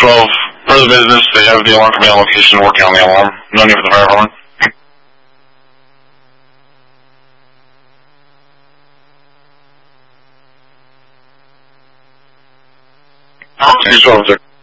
12, for the business, they have the alarm command location working on the alarm. No need for the fire department. Six 12, sir.